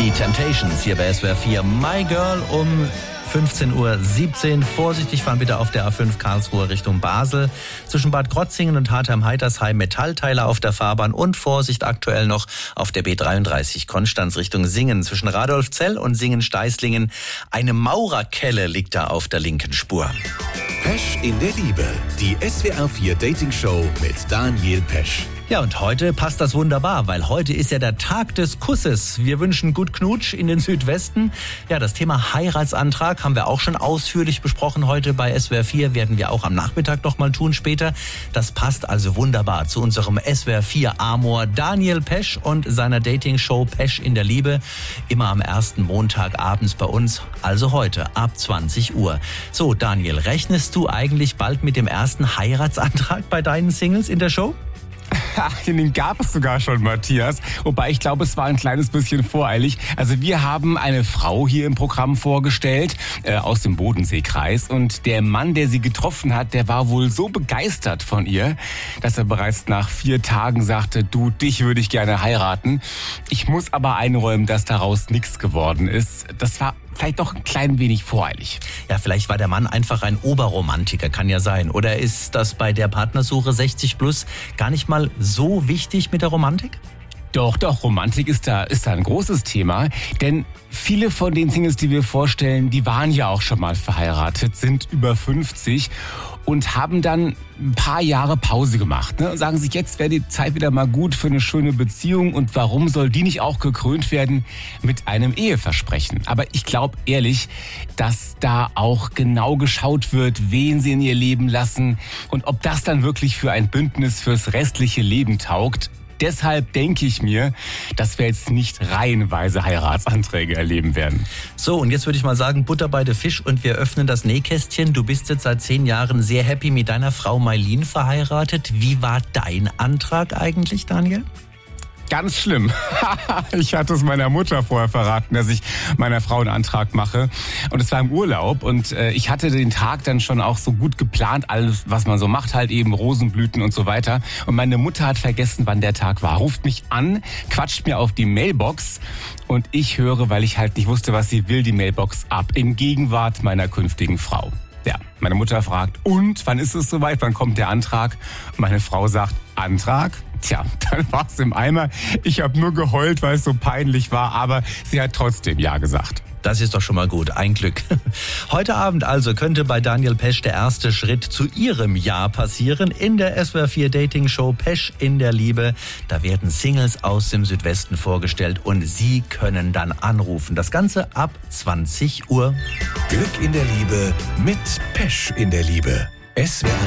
Die Temptations hier bei SWR 4. My Girl um 15:17 Uhr. Vorsichtig fahren bitte auf der A5 Karlsruhe Richtung Basel. Zwischen Bad Krotzingen und Hartheim-Heitersheim Metallteile auf der Fahrbahn und Vorsicht aktuell noch auf der B33 Konstanz Richtung Singen. Zwischen Radolfzell und Singen-Steißlingen eine Maurerkelle liegt da auf der linken Spur. Pesch in der Liebe. Die SWR 4 Dating Show mit Daniel Pesch. Ja, und heute passt das wunderbar, weil heute ist ja der Tag des Kusses. Wir wünschen gut Knutsch in den Südwesten. Ja, das Thema Heiratsantrag haben wir auch schon ausführlich besprochen heute bei SWR 4. Werden wir auch am Nachmittag noch mal tun später. Das passt also wunderbar zu unserem SWR 4 Amor Daniel Pesch und seiner Dating-Show Pesch in der Liebe. Immer am ersten Montag abends bei uns, also heute ab 20 Uhr. So, Daniel, rechnest du eigentlich bald mit dem ersten Heiratsantrag bei deinen Singles in der Show? Den gab es sogar schon, Matthias. Wobei ich glaube, es war ein kleines bisschen voreilig. Also wir haben eine Frau hier im Programm vorgestellt, aus dem Bodenseekreis. Und der Mann, der sie getroffen hat, der war wohl so begeistert von ihr, dass er bereits nach 4 Tagen sagte, du, dich würde ich gerne heiraten. Ich muss aber einräumen, dass daraus nichts geworden ist. Das war vielleicht doch ein klein wenig voreilig. Ja, vielleicht war der Mann einfach ein Oberromantiker, kann ja sein. Oder ist das bei der Partnersuche 60 plus gar nicht mal so wichtig mit der Romantik? Doch, Romantik ist da ein großes Thema, denn viele von den Singles, die wir vorstellen, die waren ja auch schon mal verheiratet, sind über 50 und haben dann ein paar Jahre Pause gemacht, ne? Und sagen sich, jetzt wäre die Zeit wieder mal gut für eine schöne Beziehung und warum soll die nicht auch gekrönt werden mit einem Eheversprechen? Aber ich glaube ehrlich, dass da auch genau geschaut wird, wen sie in ihr Leben lassen und ob das dann wirklich für ein Bündnis fürs restliche Leben taugt. Deshalb denke ich mir, dass wir jetzt nicht reihenweise Heiratsanträge erleben werden. So, und jetzt würde ich mal sagen, Butter bei der Fisch und wir öffnen das Nähkästchen. Du bist jetzt seit 10 Jahren sehr happy mit deiner Frau Maylin verheiratet. Wie war dein Antrag eigentlich, Daniel? Ganz schlimm. Ich hatte es meiner Mutter vorher verraten, dass ich meiner Frau einen Antrag mache. Und es war im Urlaub und ich hatte den Tag dann schon auch so gut geplant, alles, was man so macht, halt eben Rosenblüten und so weiter. Und meine Mutter hat vergessen, wann der Tag war. Ruft mich an, quatscht mir auf die Mailbox und ich höre, weil ich halt nicht wusste, was sie will, die Mailbox ab. In Gegenwart meiner künftigen Frau. Ja, meine Mutter fragt, und wann ist es soweit? Wann kommt der Antrag? Meine Frau sagt, Antrag? Tja, dann war es im Eimer. Ich habe nur geheult, weil es so peinlich war, aber sie hat trotzdem Ja gesagt. Das ist doch schon mal gut, ein Glück. Heute Abend also könnte bei Daniel Pesch der erste Schritt zu ihrem Ja passieren in der SWR 4 Dating Show Pesch in der Liebe. Da werden Singles aus dem Südwesten vorgestellt und Sie können dann anrufen. Das Ganze ab 20 Uhr. Glück in der Liebe mit Pesch in der Liebe. SWR